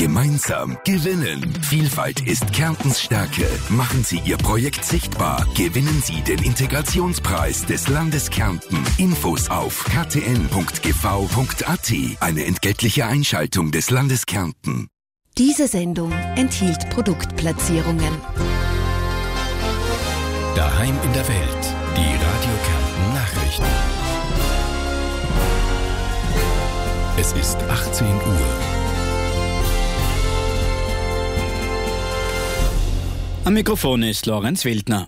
Gemeinsam gewinnen. Vielfalt ist Kärntens Stärke. Machen Sie Ihr Projekt sichtbar. Gewinnen Sie den Integrationspreis des Landes Kärnten. Infos auf ktn.gv.at. Eine entgeltliche Einschaltung des Landes Kärnten. Diese Sendung enthielt Produktplatzierungen. Daheim in der Welt. Die Radio Kärnten Nachrichten. Es ist 18 Uhr. Am Mikrofon ist Lorenz Wildner.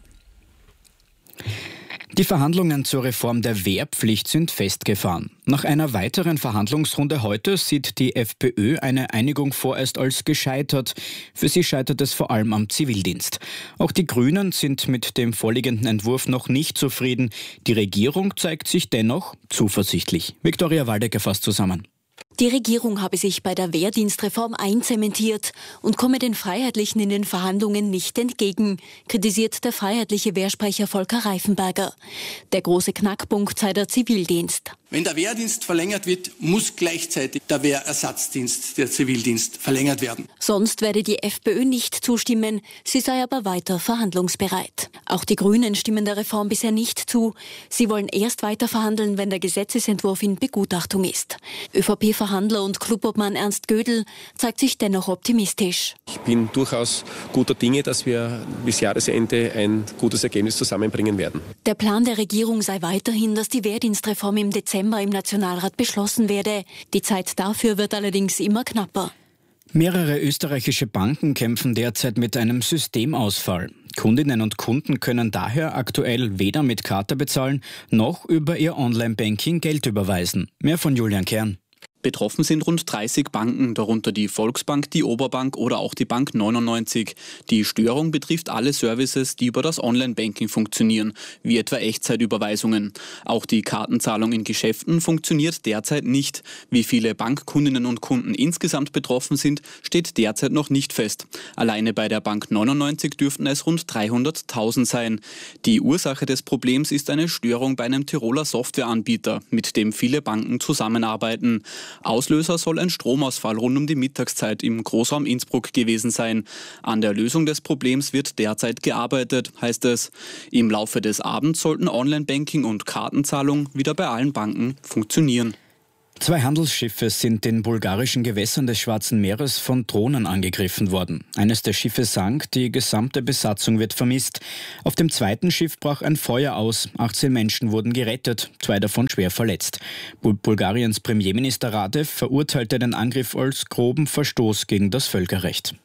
Die Verhandlungen zur Reform der Wehrpflicht sind festgefahren. Nach einer weiteren Verhandlungsrunde heute sieht die FPÖ eine Einigung vorerst als gescheitert. Für sie scheitert es vor allem am Zivildienst. Auch die Grünen sind mit dem vorliegenden Entwurf noch nicht zufrieden. Die Regierung zeigt sich dennoch zuversichtlich. Viktoria Waldecker fasst zusammen. Die Regierung habe sich bei der Wehrdienstreform einzementiert und komme den Freiheitlichen in den Verhandlungen nicht entgegen, kritisiert der freiheitliche Wehrsprecher Volker Reifenberger. Der große Knackpunkt sei der Zivildienst. Wenn der Wehrdienst verlängert wird, muss gleichzeitig der Wehrersatzdienst, der Zivildienst, verlängert werden. Sonst werde die FPÖ nicht zustimmen, sie sei aber weiter verhandlungsbereit. Auch die Grünen stimmen der Reform bisher nicht zu. Sie wollen erst weiter verhandeln, wenn der Gesetzesentwurf in Begutachtung ist. ÖVP-Verhandler und Clubobmann Ernst Gödel zeigt sich dennoch optimistisch. Ich bin durchaus guter Dinge, dass wir bis Jahresende ein gutes Ergebnis zusammenbringen werden. Der Plan der Regierung sei weiterhin, dass die Wehrdienstreform im Dezember im Nationalrat beschlossen werde. Die Zeit dafür wird allerdings immer knapper. Mehrere österreichische Banken kämpfen derzeit mit einem Systemausfall. Kundinnen und Kunden können daher aktuell weder mit Karte bezahlen, noch über ihr Online-Banking Geld überweisen. Mehr von Julian Kern. Betroffen sind rund 30 Banken, darunter die Volksbank, die Oberbank oder auch die Bank 99. Die Störung betrifft alle Services, die über das Online-Banking funktionieren, wie etwa Echtzeitüberweisungen. Auch die Kartenzahlung in Geschäften funktioniert derzeit nicht. Wie viele Bankkundinnen und Kunden insgesamt betroffen sind, steht derzeit noch nicht fest. Alleine bei der Bank 99 dürften es rund 300.000 sein. Die Ursache des Problems ist eine Störung bei einem Tiroler Softwareanbieter, mit dem viele Banken zusammenarbeiten. Auslöser soll ein Stromausfall rund um die Mittagszeit im Großraum Innsbruck gewesen sein. An der Lösung des Problems wird derzeit gearbeitet, heißt es. Im Laufe des Abends sollten Online-Banking und Kartenzahlung wieder bei allen Banken funktionieren. 2 Handelsschiffe sind in bulgarischen Gewässern des Schwarzen Meeres von Drohnen angegriffen worden. Eines der Schiffe sank, die gesamte Besatzung wird vermisst. Auf dem zweiten Schiff brach ein Feuer aus. 18 Menschen wurden gerettet, 2 davon schwer verletzt. Bulgariens Premierminister Radev verurteilte den Angriff als groben Verstoß gegen das Völkerrecht.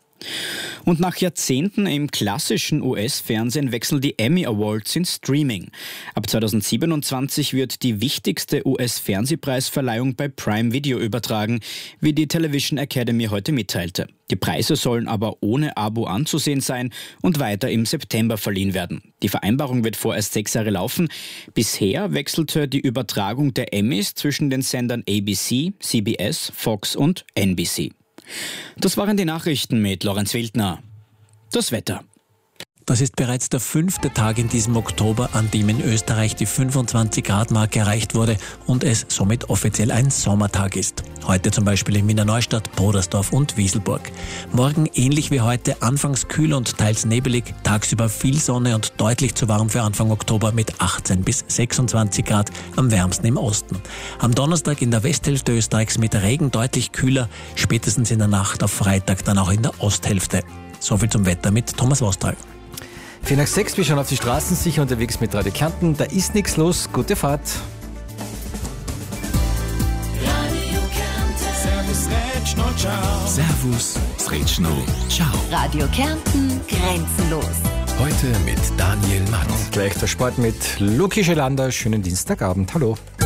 Und nach Jahrzehnten im klassischen US-Fernsehen wechseln die Emmy Awards in Streaming. Ab 2027 wird die wichtigste US-Fernsehpreisverleihung bei Prime Video übertragen, wie die Television Academy heute mitteilte. Die Preise sollen aber ohne Abo anzusehen sein und weiter im September verliehen werden. Die Vereinbarung wird vorerst 6 Jahre laufen. Bisher wechselte die Übertragung der Emmys zwischen den Sendern ABC, CBS, Fox und NBC. Das waren die Nachrichten mit Lorenz Wildner. Das Wetter. Das ist bereits der 5. Tag in diesem Oktober, an dem in Österreich die 25-Grad-Marke erreicht wurde und es somit offiziell ein Sommertag ist. Heute zum Beispiel in Wiener Neustadt, Podersdorf und Wieselburg. Morgen ähnlich wie heute, anfangs kühl und teils nebelig, tagsüber viel Sonne und deutlich zu warm für Anfang Oktober mit 18 bis 26 Grad, am wärmsten im Osten. Am Donnerstag in der Westhälfte Österreichs mit Regen deutlich kühler, spätestens in der Nacht auf Freitag dann auch in der Osthälfte. Soviel zum Wetter mit Thomas Wostal. 4:06, wir schauen auf die Straßen, sicher unterwegs mit Radio Kärnten. Da ist nichts los, gute Fahrt. Radio Kärnten. Servus, Sretschno, ciao. Radio Kärnten, grenzenlos. Heute mit Daniel Matt. Gleich der Sport mit Luki Schelander. Schönen Dienstagabend, hallo.